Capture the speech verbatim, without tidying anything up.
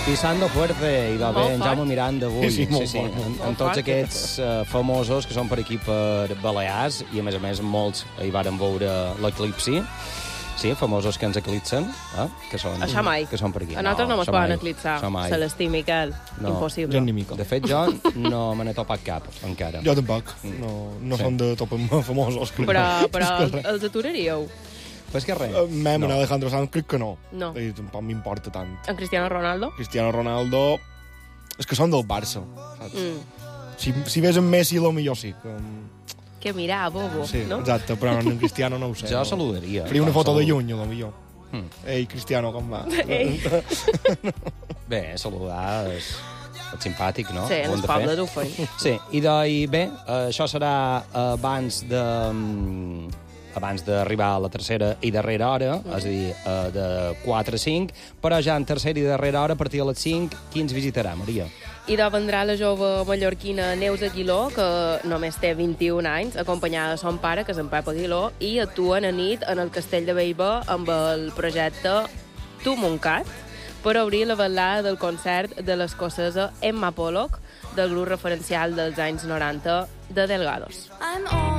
Pisando fuerte, i va bé, Molt en fort. Jaume Miranda avui. Sí, sí, molt sí, fort, molt en, fort. en tots aquests uh, famosos que són per aquí per Balears, i a més a més molts hi varen veure l'eclipsi. Sí, famosos que ens eclipsen, eh? que, són, Això mai. que són per aquí. A nosaltres no, no això poden mai. eclipsar. Això mai. Se l'estim, Miquel. No. Impossible. Jo ni mica. De fet, jo no me n'he topat cap, encara. Jo tampoc. No, no Sí. són de top famosos. crec. Però, però És que els, res. els aturaríeu? Però és que res. Eh, Mem, No. en Alejandro Sanz, crec que no. No. I tampoc m'importa tant. En Cristiano Ronaldo? Cristiano Ronaldo... És que són del Barça, saps? Mm. Si, si ves en Messi, lo millor sí. Que... Que mirar, bobo, Sí, no? exacte, però en Cristiano no ho sé. Jo no. saludaria. Faria una Com foto de saludo. lluny, a lo millor. Mm. Ei, Cristiano, com va? Ei. Bé, saludar és, és simpàtic, no? Sí, Ho en hem els de fer. pobles ho feim. Sí, i doncs, bé, eh, això serà abans de... mm, abans d'arribar a la tercera i darrera hora, és a dir, eh, de quatre a cinc, però ja en tercera i darrera hora, a partir de les cinc, qui ens visitarà, Maria? I de vendrà la jove mallorquina Neus Aguiló, que només té vint-i-un anys, acompanyada de son pare, que és en Pep Aguiló, i actuen a nit en el Castell de Bellver amb el projecte Tu Montcat, per obrir la balada del concert de l'escocesa Emma Pollock, del grup referencial dels anys noranta de Delgados. I'm all